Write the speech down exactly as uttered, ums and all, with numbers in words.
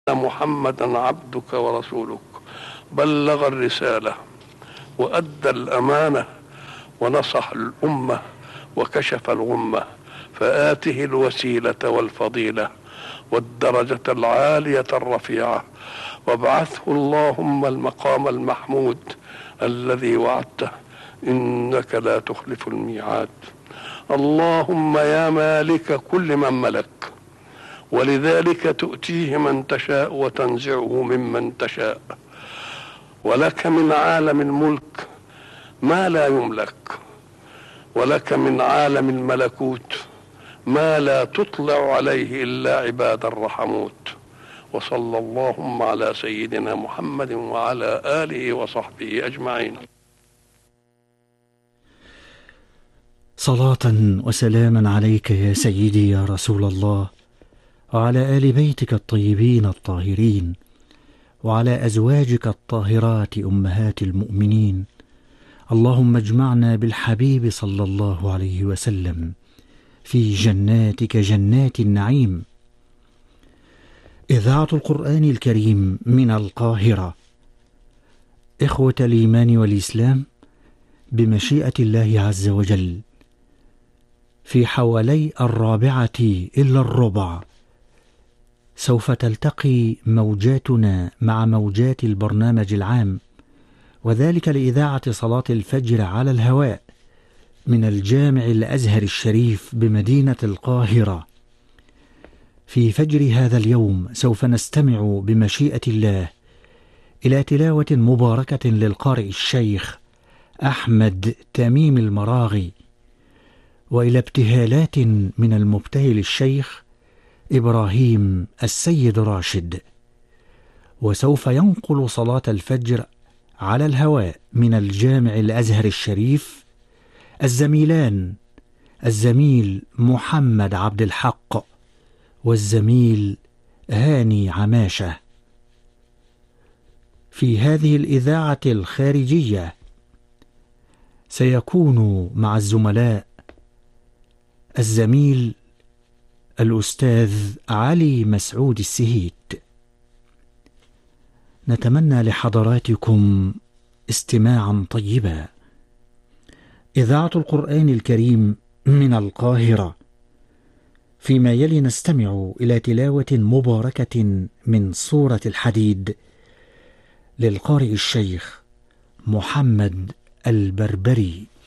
محمدا عبدك ورسولك، بلغ الرسالة وأدى الأمانة ونصح الأمة وكشف الغمة، فآته الوسيلة والفضيلة والدرجة العالية الرفيعة، وابعثه اللهم المقام المحمود الذي وعدته، إنك لا تخلف الميعاد. اللهم يا مالك كل من ملك، ولذلك تؤتيه من تشاء وتنزعه ممن تشاء، ولك من عالم الملك ما لا يملك، ولك من عالم الملكوت ما لا تطلع عليه إلا عباد الرحموت. وصلى اللهم على سيدنا محمد وعلى آله وصحبه أجمعين. صلاة وسلاما عليك يا سيدي يا رسول الله، وعلى آل بيتك الطيبين الطاهرين، وعلى أزواجك الطاهرات أمهات المؤمنين. اللهم اجمعنا بالحبيب صلى الله عليه وسلم في جناتك جنات النعيم. إذاعة القرآن الكريم من القاهرة. إخوة الإيمان والإسلام، بمشيئة الله عز وجل في حوالي الرابعة إلا الربع سوف تلتقي موجاتنا مع موجات البرنامج العام، وذلك لإذاعة صلاة الفجر على الهواء من الجامع الأزهر الشريف بمدينة القاهرة. في فجر هذا اليوم سوف نستمع بمشيئة الله إلى تلاوة مباركة للقارئ الشيخ أحمد تميم المراغي، وإلى ابتهالات من المبتهل الشيخ إبراهيم السيد راشد. وسوف ينقل صلاة الفجر على الهواء من الجامع الأزهر الشريف الزميلان الزميل محمد عبد الحق والزميل هاني عماشة. في هذه الإذاعة الخارجية سيكون مع الزملاء الزميل الأستاذ علي مسعود السهيت. نتمنى لحضراتكم استماعا طيبا. إذاعة القرآن الكريم من القاهرة. فيما يلي نستمع إلى تلاوة مباركة من سورة الحديد للقارئ الشيخ محمد البربري.